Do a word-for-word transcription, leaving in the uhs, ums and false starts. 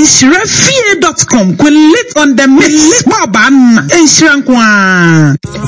inshirafie dot com. Click on the mix. Baba, inshirankwa.